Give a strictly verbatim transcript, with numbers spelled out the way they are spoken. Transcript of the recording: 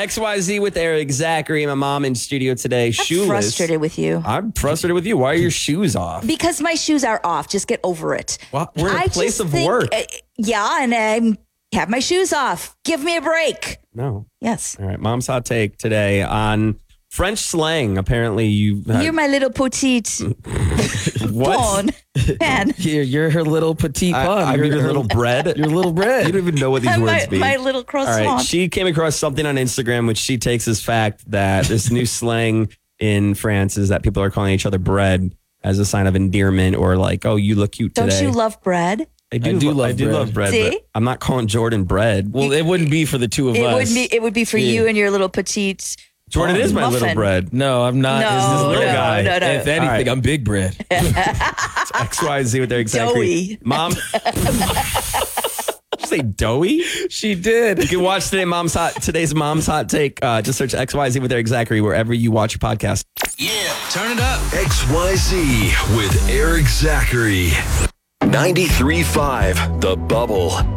X Y Z with Eric Zachary, my mom in studio today. I'm shoeless. frustrated with you. I'm frustrated with you. Why are your shoes off? Because my shoes are off. Just get over it. Well, we're in a I place just of think, work. uh, yeah, and I have my shoes off. Give me a break. No. Yes. All right. Mom's hot take today on French slang. Apparently, you. Uh, You're my little petite what? pawn. Man. You're, you're her little petite I, pawn. I'm You're your her little bread. Your little bread. You don't even know what these I'm words my, mean. my little All croissant. right. She came across something on Instagram, which she takes as fact that this new slang in France is that people are calling each other bread as a sign of endearment or like, oh, you look cute Don't today. you love bread? I do, I do lo- love I do bread. love bread, See? but I'm not calling Jordan bread. Well, it wouldn't be for the two of It us. would be. It would be for Yeah. you and your little petite. Jordan is my muffin. little bread. No, I'm not. No, It's this little no, guy. no, no. If anything, All right. I'm big bread. It's X Y Z with their exactly. Doughy. Mom. Did you say doughy? She did. You can watch today mom's hot today's mom's hot take. Uh, just search X Y Z with their exactly wherever you watch your podcast. Yeah, turn it up. X Y Z with Eric Zachary. ninety-three point five The Bubble.